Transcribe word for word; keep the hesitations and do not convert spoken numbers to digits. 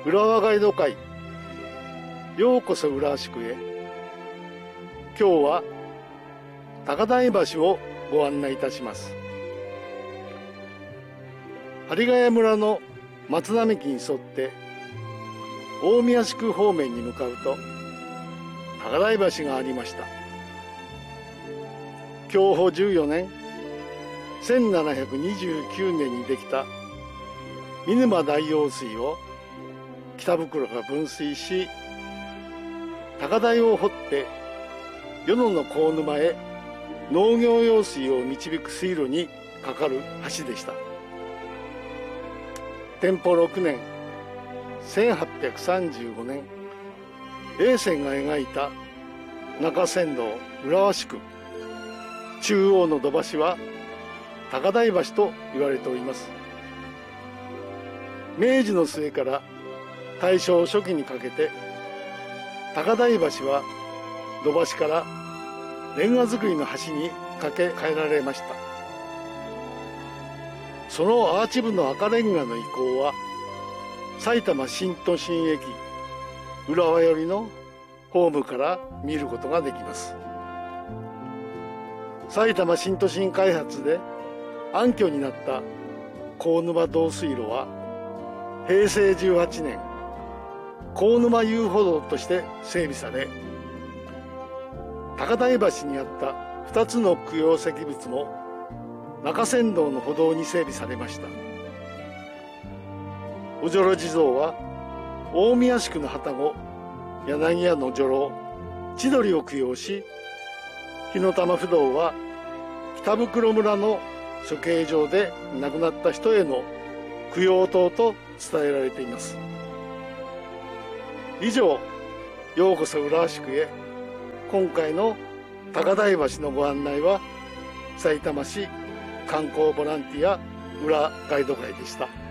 浦和ガイド会、ようこそ浦和宿へ。今日は高台橋をご案内いたします。針ヶ谷村の松並木に沿って大宮宿方面に向かうと高台橋がありました。享保じゅうよねん、せんななひゃくにじゅうきゅうねんにできた見沼大用水を北袋が分水し、高台を掘って与野の河沼へ農業用水を導く水路に架かる橋でした。天保ろくねん、せんはっぴゃくさんじゅうごねん、永泉が描いた中山道浦和宿、中央の土橋は高台橋と言われております。明治の末から大正初期にかけて、高台橋は土橋からレンガ造りの橋に架け替えられました。そのアーチ部の赤レンガの遺構は埼玉新都心駅浦和寄りのホームから見ることができます。埼玉新都心開発で暗渠になった河沼導水路はへいせいじゅうはちねん、河沼遊歩道として整備され、高台橋にあったふたつの供養石仏も中山道の歩道に整備されました。おじょろ地蔵は大宮宿の旅籠柳屋の女郎千鳥を供養し、火の玉不動は北袋村の処刑場で亡くなった人への供養塔と伝えられています。以上、ようこそ浦和宿へ。今回の高台橋のご案内はさいたま市観光ボランティア浦ガイド会でした。